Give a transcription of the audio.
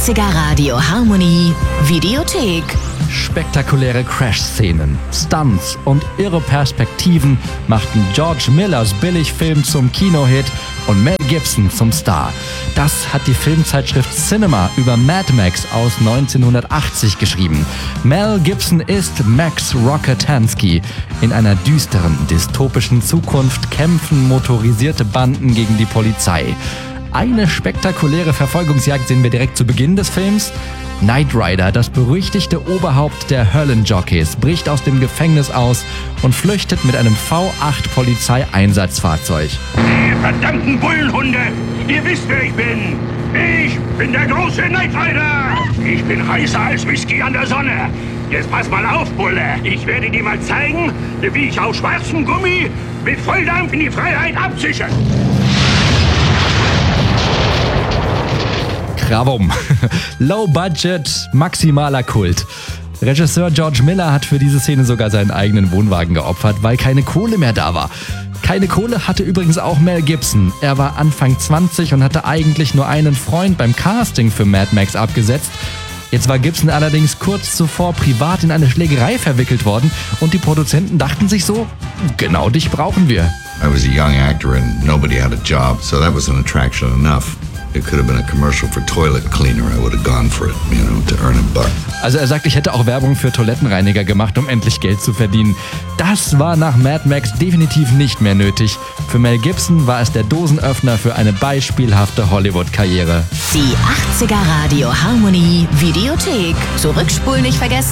80er Radio Harmony Videothek. Spektakuläre Crash-Szenen, Stunts und irre Perspektiven machten George Millers Billigfilm zum Kinohit und Mel Gibson zum Star. Das hat die Filmzeitschrift Cinema über Mad Max aus 1980 geschrieben. Mel Gibson ist Max Rockatansky. In einer düsteren, dystopischen Zukunft kämpfen motorisierte Banden gegen die Polizei. Eine spektakuläre Verfolgungsjagd sehen wir direkt zu Beginn des Films. Knight Rider, das berüchtigte Oberhaupt der Höllenjockeys, bricht aus dem Gefängnis aus und flüchtet mit einem V8-Polizeieinsatzfahrzeug. Ihr verdammten Bullenhunde! Ihr wisst, wer ich bin! Ich bin der große Knight Rider! Ich bin heißer als Whisky an der Sonne! Jetzt pass mal auf, Bulle! Ich werde dir mal zeigen, wie ich auf schwarzem Gummi mit Volldampf in die Freiheit abzische! Krawum. Low Budget, maximaler Kult. Regisseur George Miller hat für diese Szene sogar seinen eigenen Wohnwagen geopfert, weil keine Kohle mehr da war. Keine Kohle hatte übrigens auch Mel Gibson. Er war Anfang 20 und hatte eigentlich nur einen Freund beim Casting für Mad Max abgesetzt. Jetzt war Gibson allerdings kurz zuvor privat in eine Schlägerei verwickelt worden und die Produzenten dachten sich so, genau dich brauchen wir. I was a young actor and nobody had a job, so that was an attraction enough. It could have been a commercial for toilet cleaner. I would have gone for it, to earn a buck. Also er sagt, ich hätte auch Werbung für Toilettenreiniger gemacht, um endlich Geld zu verdienen. Das war nach Mad Max definitiv nicht mehr nötig. Für Mel Gibson war es der Dosenöffner für eine beispielhafte Hollywood-Karriere. Die 80er Radio Harmony Videothek. Zurückspulen nicht vergessen.